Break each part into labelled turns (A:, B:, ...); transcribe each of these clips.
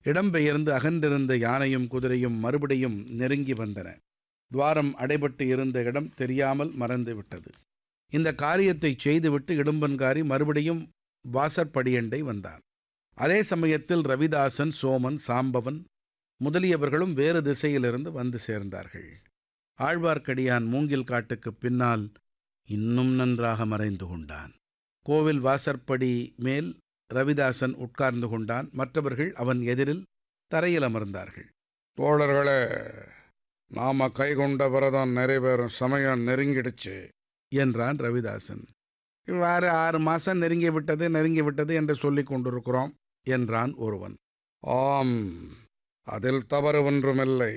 A: இடம்பெயர்ந்து அகன்றிருந்த யானையும் குதிரையும் மறுபடியும் நெருங்கி வந்தன. துவாரம் அடைபட்டு இருந்த இடம் தெரியாமல் மறந்து விட்டது. இந்த காரியத்தைச் செய்துவிட்டு இடும்பன்காரி மறுபடியும் வாசற்படியண்டை வந்தான். அதே சமயத்தில் ரவிதாசன், சோமன், சாம்பவன் முதலியவர்களும் வேறு திசையிலிருந்து வந்து சேர்ந்தார்கள். ஆழ்வார்க்கடியான் மூங்கில் காட்டுக்குப் பின்னால் இன்னும் நன்றாக மறைந்து கொண்டான். கோவில் வாசற்படி மேல் ரவிதாசன் உட்கார்ந்து கொண்டான். மற்றவர்கள் அவன் எதிரில் தரையில் அமர்ந்தார்கள்.
B: தோழர்களே, நாம கைகொண்ட விரதம் நிறைவேறும் சமயம் நெருங்கிடுச்சு
A: என்றான் ரவிதாசன். இவ்வாறு 6 மாசம் நெருங்கிவிட்டது என்று சொல்லிக் கொண்டிருக்கிறோம் என்றான் ஒருவன்.
B: ஆம், அதில் தவறு ஒன்றுமில்லை.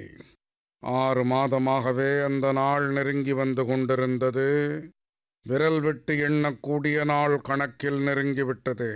B: 6 மாதமாகவே அந்த நாள் நெருங்கி வந்து கொண்டிருந்தது. விரல் விட்டு எண்ணக்கூடிய நாள் கணக்கில் நெருங்கிவிட்டது.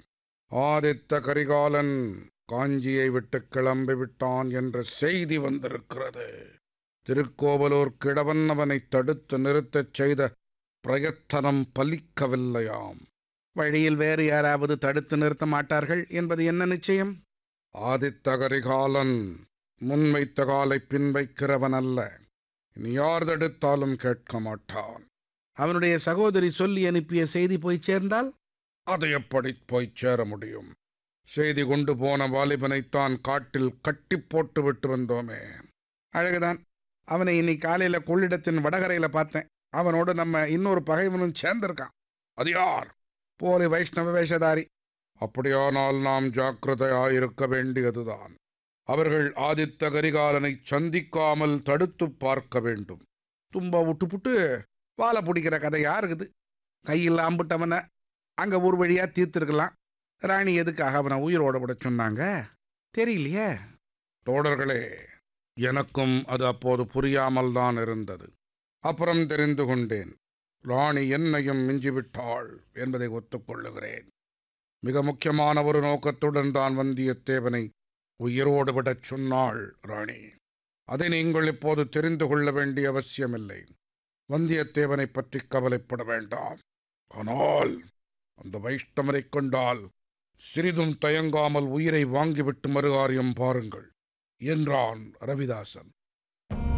B: ஆதித்த கரிகாலன் காஞ்சியை விட்டு கிளம்பிவிட்டான் என்ற செய்தி வந்திருக்கிறது. திருக்கோவலூர் கிழவன் அவனை தடுத்து நிறுத்தச் செய்த பிரயத்தனம் பலிக்கவில்லையாம்.
A: வழியில் வேறு யாராவது தடுத்து நிறுத்த மாட்டார்கள் என்பது என்ன நிச்சயம்?
B: ஆதித்த கரிகாலன் முன்வைத்த காலை பின்வைக்கிறவன் அல்ல. இனி யார் தடுத்தாலும் கேட்க மாட்டான்.
A: அவனுடைய சகோதரி சொல்லி அனுப்பிய செய்தி போய் சேர்ந்தால்?
B: அது எப்படி போய்ச் சேர முடியும்? செய்தி கொண்டு போன வாலிபனைத்தான் காட்டில் கட்டி போட்டு விட்டு வந்தோமே.
A: அழகுதான். அவனை இன்னைக்கு காலையில் கொள்ளிடத்தின் வடகரையில் பார்த்தேன். அவனோடு நம்ம இன்னொரு பகைவனும் சேர்ந்திருக்கான்.
B: அது யார்?
A: போலி வைஷ்ணவ வேஷதாரி.
B: அப்படியானால் நாம் ஜாக்கிரதையாயிருக்க வேண்டியதுதான். அவர்கள் ஆதித்த கரிகாலனை சந்திக்காமல் தடுத்து பார்க்க வேண்டும்.
A: தும்ப விட்டுப்புட்டு வாழை பிடிக்கிற கதை யாருக்குது? கையில் அம்பிட்டவனை அங்கே ஒரு வழியாக தீர்த்திருக்கலாம். ராணி எதுக்காக அவனை உயிரோட விட சொன்னாங்க தெரியலையே.
B: தோழர்களே, எனக்கும் அது அப்போது புரியாமல் தான் இருந்தது. அப்புறம் தெரிந்து கொண்டேன். ராணி என்னையும் மிஞ்சிவிட்டாள் என்பதை ஒத்துக்கொள்ளுகிறேன். மிக முக்கியமான ஒரு நோக்கத்துடன் தான் வந்தியத்தேவனை உயிரோடு விடச் சொன்னாள் ராணி. அதை நீங்கள் இப்போது தெரிந்து கொள்ள வேண்டிய அவசியமில்லை. வந்தியத்தேவனை பற்றி கவலைப்பட வேண்டாம். ஆனால் அந்த வைஷ்ணவரை கொண்டால் சிறிதும் தயங்காமல் உயிரை வாங்கிவிட்டு மறுகாரியம் பாருங்கள் என்றான் ரவிதாசன்.